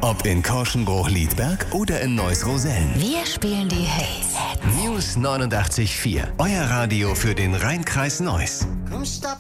Ob in Korschenbruch-Liedberg oder in Neuss-Rosellen. Wir spielen die Hits. News 89.4. Euer Radio für den Rheinkreis Neuss. Komm, stopp!